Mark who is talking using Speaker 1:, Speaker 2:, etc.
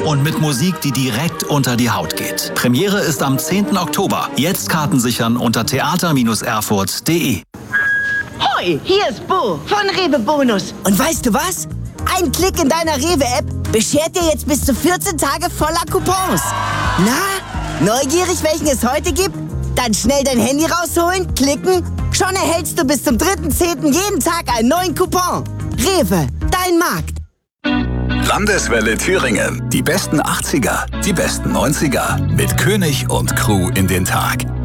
Speaker 1: und mit Musik, die direkt unter die Haut geht. Premiere ist am 10. Oktober. Jetzt Karten sichern unter theater-erfurt.de.
Speaker 2: Hoi, hier ist Bo von Rewe Bonus. Und weißt du was? Ein Klick in deiner Rewe-App beschert dir jetzt bis zu 14 Tage voller Coupons. Na, neugierig, welchen es heute gibt? Dann schnell dein Handy rausholen, klicken. Schon erhältst du bis zum 3.10. jeden Tag einen neuen Coupon. Rewe, dein Markt.
Speaker 3: Landeswelle Thüringen. Die besten 80er, die besten 90er. Mit König und Crew in den Tag.